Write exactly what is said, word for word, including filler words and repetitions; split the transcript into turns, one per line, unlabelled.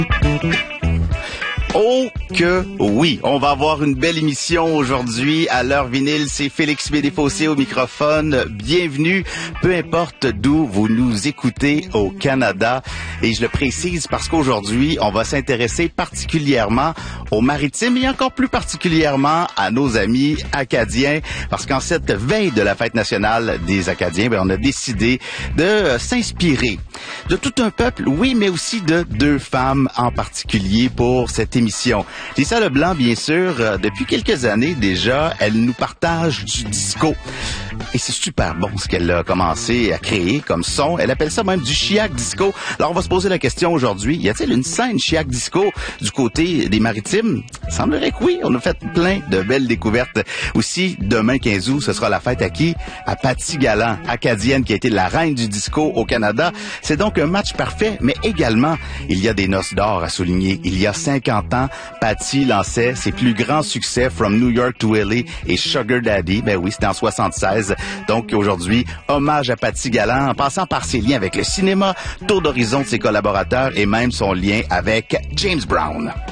Oh que oui, on va avoir une belle émission aujourd'hui à l'heure vinyle. C'est Félix Bédéfossé au microphone. Bienvenue, peu importe d'où vous nous écoutez au Canada. Et je le précise parce qu'aujourd'hui, on va s'intéresser particulièrement aux maritimes et encore plus particulièrement à nos amis acadiens. Parce qu'en cette veille de la fête nationale des Acadiens, ben, on a décidé de s'inspirer de tout un peuple, oui, mais aussi de deux femmes en particulier pour cette émission. Lisa Leblanc, bien sûr, euh, depuis quelques années déjà, elle nous partage du disco. Et c'est super bon ce qu'elle a commencé à créer comme son. Elle appelle ça même du chiac disco. Alors on va se poser la question aujourd'hui, y a-t-il une scène chiac disco du côté des maritimes? Il semblerait que oui, on a fait plein de belles découvertes. Aussi, demain quinze août, ce sera la fête à qui? À Patty Galland, acadienne qui a été la reine du disco au Canada. C'est donc un match parfait, mais également, il y a des noces d'or à souligner. Il y a cinquante ans, Patty lançait ses plus grands succès From New York to L A et Sugar Daddy. Ben oui, c'était en soixante-seize. Donc aujourd'hui, hommage à Patty Galland en passant par ses liens avec le cinéma, tour d'horizon de ses collaborateurs et même son lien avec James Brown.